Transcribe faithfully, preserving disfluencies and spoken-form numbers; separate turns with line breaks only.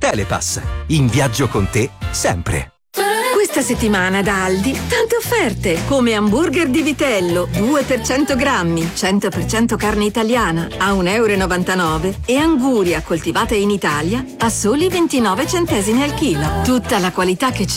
Telepass. In viaggio con te, sempre.
Questa settimana da Aldi, tante offerte, come hamburger di vitello, due per cento grammi, cento per cento carne italiana, a un euro e novantanove e anguria coltivata in Italia a soli ventinove centesimi al chilo. Tutta la qualità che c'è